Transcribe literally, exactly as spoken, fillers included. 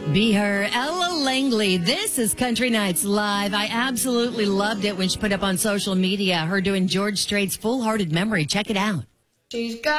Be her, Ella Langley. This is Country Nights Live. I absolutely loved it when she put up on social media her doing George Strait's Full Hearted Memory. Check it out. She's got